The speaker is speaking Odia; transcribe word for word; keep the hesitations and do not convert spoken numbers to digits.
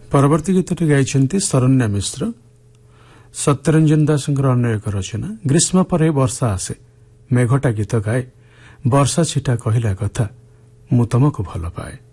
ପରବର୍ତ୍ତୀ ଗୀତଟି ଗାଇଛନ୍ତି ଶରଣ୍ୟା ମିଶ୍ର। ସତ୍ୟରଞ୍ଜନ ଦାସଙ୍କର ଅନ୍ୟ ଏକ ରଚନା। ଗ୍ରୀଷ୍ମ ପରେ ବର୍ଷା ଆସେ, ମେଘଟା ଗୀତ ଗାଏ, ବର୍ଷା ଛିଟା କହିଲା କଥା, ମୁଁ ତମକୁ ଭଲ ପାଏ।